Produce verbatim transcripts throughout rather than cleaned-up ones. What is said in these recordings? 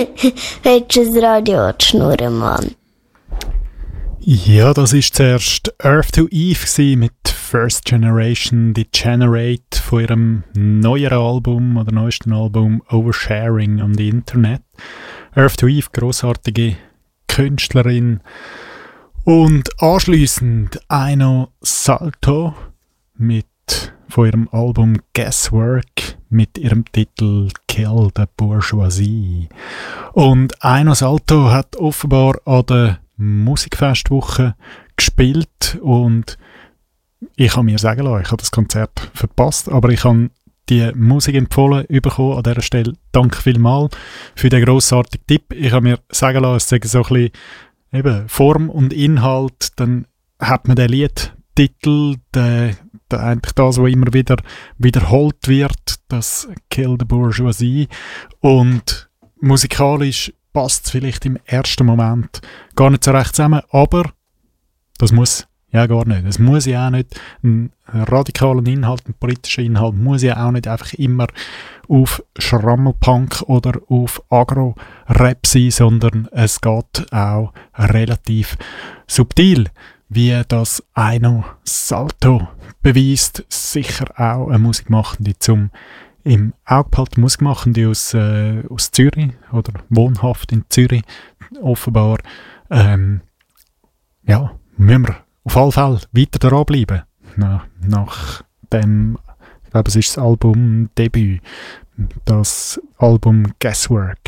Willst du das Radio schnurren, Mann? Ja, das war zuerst Earth to Eve mit First Generation Degenerate von ihrem neueren Album oder neuesten Album Oversharing on the Internet. Earth to Eve, grossartige Künstlerin. Und anschliessend Aino Salto mit von ihrem Album Guesswork mit ihrem Titel Kill the Bourgeoisie. Und Aino Salto hat offenbar an der Musikfestwoche gespielt und ich habe mir sagen lassen, ich habe das Konzert verpasst, aber ich habe die Musik empfohlen bekommen. An dieser Stelle danke vielmals für den grossartigen Tipp. Ich habe mir sagen lassen, es sei so ein bisschen eben Form und Inhalt, dann hat man den Liedtitel, den, den eigentlich das, was immer wieder wiederholt wird, das Kill the Bourgeoisie, und musikalisch passt es vielleicht im ersten Moment gar nicht so recht zusammen, aber das muss ja gar nicht. Es muss ja auch nicht ein radikaler Inhalt, ein politischer Inhalt, muss ja auch nicht einfach immer auf Schrammelpunk oder auf Agro-Rap sein, sondern es geht auch relativ subtil, wie das Aino Salto beweist. Sicher auch eine Musikmachende zum im Auge behalten, Musikmachende aus, äh, aus Zürich oder wohnhaft in Zürich offenbar. Ähm, ja, müssen wir auf alle Fälle weiter dranbleiben. Na, nach dem, ich glaube, es ist das Albumdebüt, das Album Guesswork.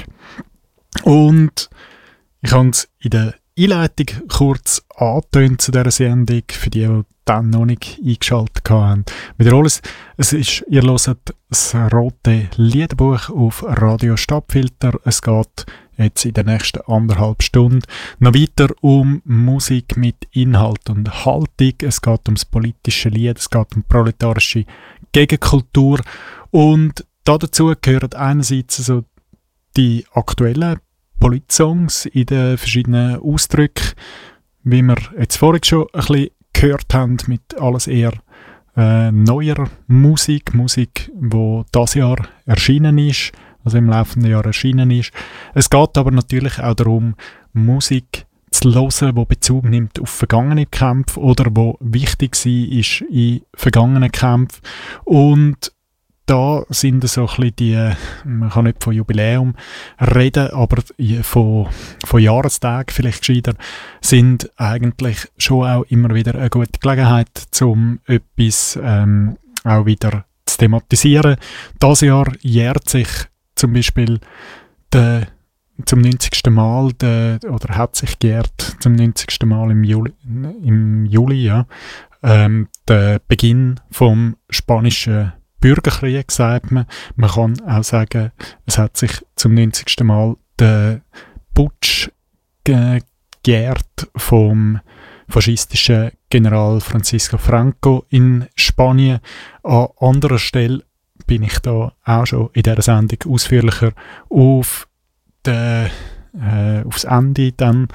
Und ich habe es in der Einleitung kurz angetönt zu dieser Sendung, für die, die dann noch nicht eingeschaltet haben. Wiederhole es, es ist, ihr hört das rote Liederbuch auf Radio Stadtfilter. Es geht jetzt in der nächsten anderthalb Stunden noch weiter um Musik mit Inhalt und Haltung. Es geht ums politische Lied, es geht um proletarische Gegenkultur. Und dazu gehören einerseits so die aktuellen Politsongs in den verschiedenen Ausdrücken, wie wir jetzt vorhin schon ein bisschen gehört haben, mit alles eher äh, neuer Musik, Musik, die dieses Jahr erschienen ist, also im laufenden Jahr erschienen ist. Es geht aber natürlich auch darum, Musik zu hören, die Bezug nimmt auf vergangene Kämpfe oder wo wichtig war in vergangenen Kämpfen. Und da sind so ein bisschen die, man kann nicht von Jubiläum reden, aber von, von Jahrestagen vielleicht gescheiter, sind eigentlich schon auch immer wieder eine gute Gelegenheit, um etwas ähm, auch wieder zu thematisieren. Dieses Jahr jährt sich zum Beispiel der, zum neunzigsten Mal, der, oder hat sich gejährt zum neunzigsten Mal im Juli, im Juli ja, ähm, der Beginn vom spanischen Bürgerkrieg, sagt man. Man kann auch sagen, es hat sich zum neunzigsten Mal der Putsch ge- gejährt vom faschistischen General Francisco Franco in Spanien. An anderer Stelle bin ich da auch schon in dieser Sendung ausführlicher auf de, äh, aufs Ende dann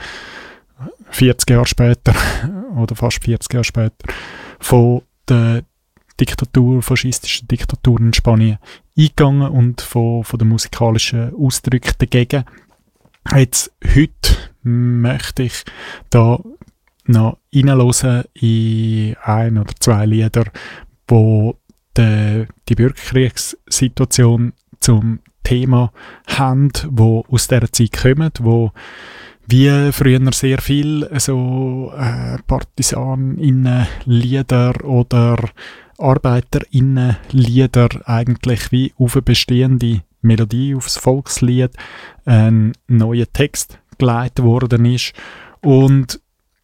vierzig Jahre später oder fast vierzig Jahre später von der Diktatur, faschistische Diktatur in Spanien eingegangen und von, von den musikalischen Ausdrücken dagegen. Jetzt, heute möchte ich da noch reinhören in ein oder zwei Lieder, wo die, die Bürgerkriegssituation zum Thema haben, wo aus dieser Zeit kommen, wo wie früher sehr viel so äh, Partisaninnen-Lieder oder ArbeiterInnen-Lieder eigentlich wie auf eine bestehende Melodie, aufs Volkslied, ein neuer Text geleitet worden ist. Und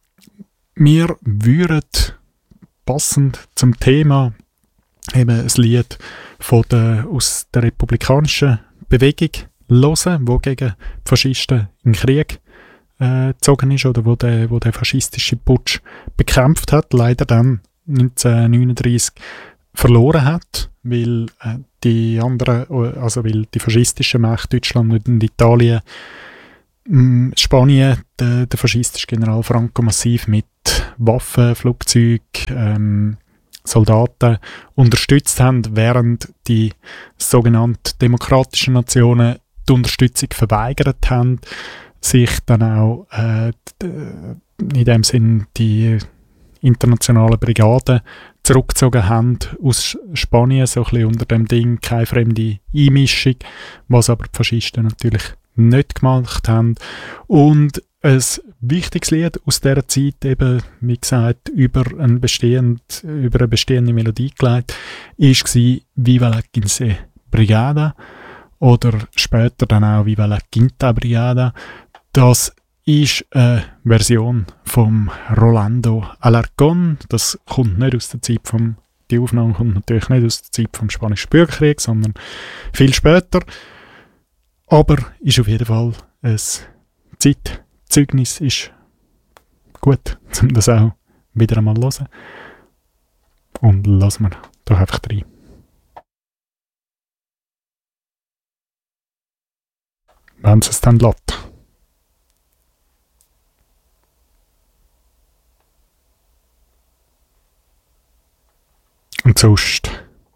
wir würden passend zum Thema eben ein Lied von der, aus der republikanischen Bewegung hören, wo gegen die Faschisten in den Krieg äh, gezogen ist oder wo der, wo der faschistische Putsch bekämpft hat, leider dann neunzehnhundertneununddreißig verloren hat, weil äh, die anderen, also weil die faschistischen Mächte Deutschland und Italien mh, Spanien den, den faschistischen General Franco massiv mit Waffen, Flugzeugen, ähm, Soldaten unterstützt haben, während die sogenannten demokratischen Nationen die Unterstützung verweigert haben, sich dann auch äh, in dem Sinn die internationalen Brigaden zurückgezogen haben aus Spanien, so ein bisschen unter dem Ding, keine fremde Einmischung, was aber die Faschisten natürlich nicht gemacht haben. Und ein wichtiges Lied aus dieser Zeit, eben, wie gesagt, über, ein bestehend, über eine bestehende Melodie gelegt, war «Viva la Quince Brigada» oder später dann auch «Viva la Quinta Brigada». Das ist eine Version vom Rolando Alarcón. Das kommt nicht aus der Zeit vom, die Aufnahme kommt natürlich nicht aus der Zeit vom Spanischen Bürgerkrieg, sondern viel später. Aber ist auf jeden Fall ein Zeitzeugnis, ist gut, um das auch wieder einmal zu hören. Und lassen wir doch einfach rein. Wenn es es dann lässt. Und sonst,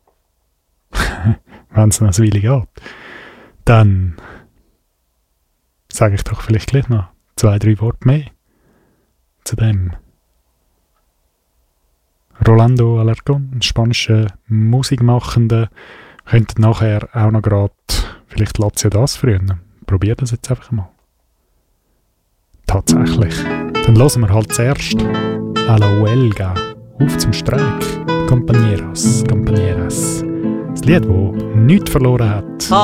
wenn es noch eine Weile geht, dann sage ich doch vielleicht gleich noch zwei, drei Worte mehr zu dem Rolando Alarcón, ein spanischer Musikmachender. Könntet nachher auch noch gerade, vielleicht lässt ja das früher. Probiert das jetzt einfach mal. Tatsächlich. Dann hören wir halt zuerst «A la Huelga», «Auf zum Streik», «Compañeros, Compañeras». Das Lied, das nichts verloren hat.